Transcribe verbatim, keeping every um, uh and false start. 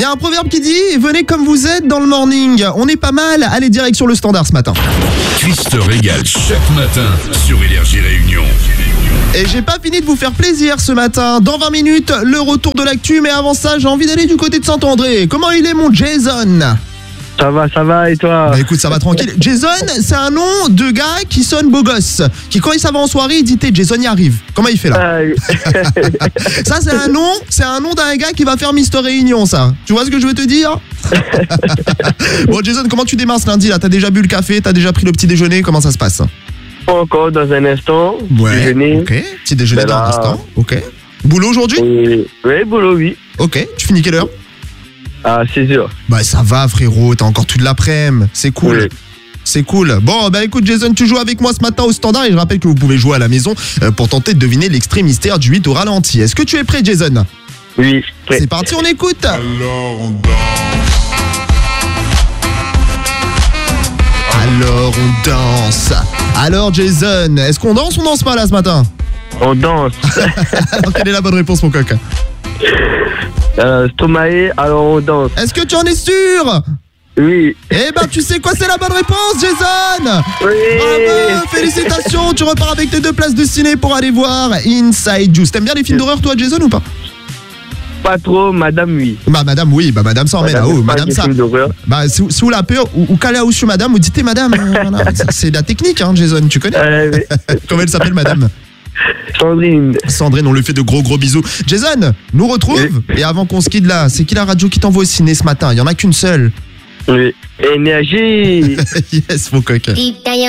y a un proverbe qui dit « Venez comme vous êtes dans le morning ». On est pas mal. Allez, direct sur le standard ce matin. Chris te régale chaque matin sur Énergie Réunion. Et j'ai pas fini de vous faire plaisir ce matin. Dans vingt minutes, le retour de l'actu. Mais avant ça, j'ai envie d'aller du côté de Saint-André. Comment il est, mon Jason ? Ça va, ça va, et toi? Bah écoute, ça va tranquille. Jason, c'est un nom de gars qui sonne beau gosse. Qui, quand il s'en va en soirée, il dit « Jason y arrive ». Comment il fait là? Ça, c'est un nom, c'est un nom d'un gars qui va faire Mister Réunion, ça. Tu vois ce que je veux te dire? Bon, Jason, comment tu démarres ce lundi là? T'as déjà bu le café? T'as déjà pris le petit déjeuner? Comment ça se passe? Pas encore, dans un instant. Ouais, Déjeuner. ok. Petit déjeuner Ben dans là, l'instant. Ok. Boulot aujourd'hui? Et... Oui, boulot, oui. Ok. Tu finis quelle heure? À seize heures. Bah ça va, frérot. T'as encore toute l'après-midi. C'est cool. Oui. C'est cool. Bon, bah écoute, Jason, tu joues avec moi ce matin au standard et je rappelle que vous pouvez jouer à la maison euh, pour tenter de deviner l'extrait mystère du huit au ralenti. Est-ce que tu es prêt, Jason? Oui, prêt. C'est parti, on écoute. Alors on danse. Alors on danse. Alors Jason, est-ce qu'on danse ou on danse pas là ce matin? On danse. Alors quelle est la bonne réponse, mon coq? euh, Stomae, alors on danse. Est-ce que tu en es sûr? Oui. Eh ben tu sais quoi, c'est la bonne réponse, Jason. Oui. Bravo, félicitations. Tu repars avec tes deux places de ciné pour aller voir Inside Juice. T'aimes bien les films d'horreur toi, Jason, ou pas? Pas trop, madame, oui. Bah madame, oui, bah madame ça en met là haut, pas madame des ça. films d'horreur. Bah sous, sous la peur ou, ou calé à sur madame, vous dites madame. euh, voilà. C'est de la technique, hein, Jason, tu connais? Euh, oui. Comment elle s'appelle, madame? Sandrine. Sandrine, on lui fait de gros gros bisous. Jason, nous retrouve. Oui. Et avant qu'on se quitte là, c'est qui la radio qui t'envoie au ciné ce matin? Il y en a qu'une seule. Oui. Énergie. Yes, mon coq.